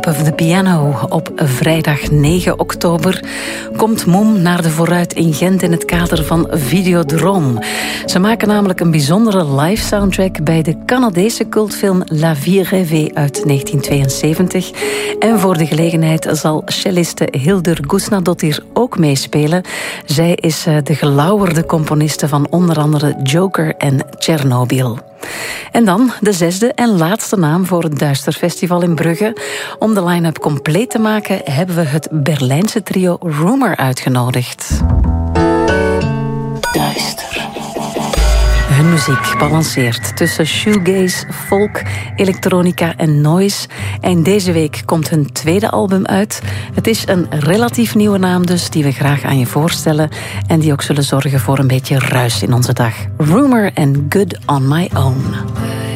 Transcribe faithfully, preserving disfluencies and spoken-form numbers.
Line-up of the Piano. Op vrijdag negen oktober komt Moem naar de Vooruit in Gent in het kader van Videodrome. Ze maken namelijk een bijzondere live soundtrack bij de Canadese cultfilm La Vie Rêvée uit negentien tweeënzeventig. En voor de gelegenheid zal celliste Hildur Gusnadottir ook meespelen. Zij is de gelauwerde componiste van onder andere Joker en Chernobyl. En dan de zesde en laatste naam voor het Duisterfestival in Brugge. Om de line-up compleet te maken hebben we het Berlijnse trio Rumour uitgenodigd. Duister. Hun muziek balanceert tussen shoegaze, folk, elektronica en noise. En deze week komt hun tweede album uit. Het is een relatief nieuwe naam dus, die we graag aan je voorstellen. En die ook zullen zorgen voor een beetje ruis in onze dag. Rumour en Good on My Own.